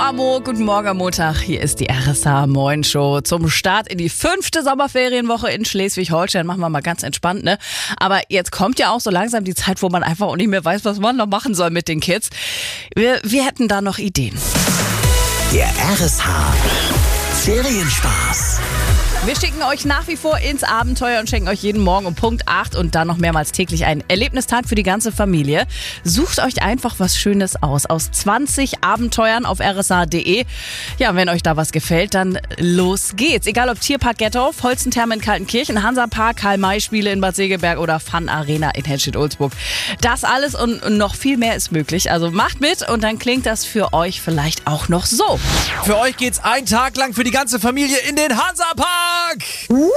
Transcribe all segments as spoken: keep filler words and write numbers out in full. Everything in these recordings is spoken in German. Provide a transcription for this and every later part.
Amo, guten Morgen am Montag. Hier ist die R S H Moin Show zum Start in die fünfte Sommerferienwoche in Schleswig-Holstein. Machen wir mal ganz entspannt, ne? Aber jetzt kommt ja auch so langsam die Zeit, wo man einfach auch nicht mehr weiß, was man noch machen soll mit den Kids. Wir, wir hätten da noch Ideen. Der R S H Ferienspaß. Wir schicken euch nach wie vor ins Abenteuer und schenken euch jeden Morgen um Punkt acht und dann noch mehrmals täglich einen Erlebnistag für die ganze Familie. Sucht euch einfach was Schönes aus. Aus zwanzig Abenteuern auf r s h punkt d e. Ja, wenn euch da was gefällt, dann los geht's. Egal ob Tierpark Gettorf, Holzentherme in Kaltenkirchen, Hansapark, Karl-May-Spiele in Bad Segeberg oder Fun Arena in Henstedt-Ulzburg. Das alles und noch viel mehr ist möglich. Also macht mit und dann klingt das für euch vielleicht auch noch so. Für euch geht's einen Tag lang für die ganze Familie in den Hansapark. Wuhu!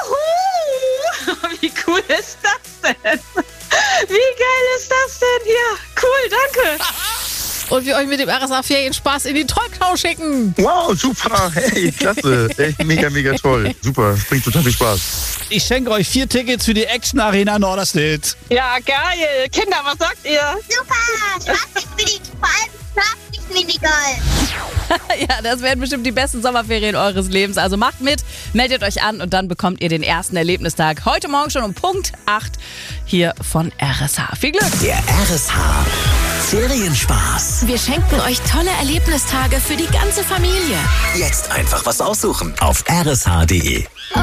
Wie cool ist das denn? Wie geil ist das denn hier? Cool, danke. Und wir euch mit dem R S H Ferienspaß in die Talkshow schicken. Wow, super. Hey, klasse. Echt mega, mega toll. Super, bringt total viel Spaß. Ich schenke euch vier Tickets für die Action Arena Norderstedt. Ja, geil. Kinder, was sagt ihr? Super, Spaß unbedingt. Vor allem Schlafmini-Golf. Ja, das werden bestimmt die besten Sommerferien eures Lebens. Also macht mit, meldet euch an und dann bekommt ihr den ersten Erlebnistag heute Morgen schon um Punkt acht hier von R S H. Viel Glück! Der R S H Ferienspaß. Wir schenken euch tolle Erlebnistage für die ganze Familie. Jetzt einfach was aussuchen auf r s h punkt d e.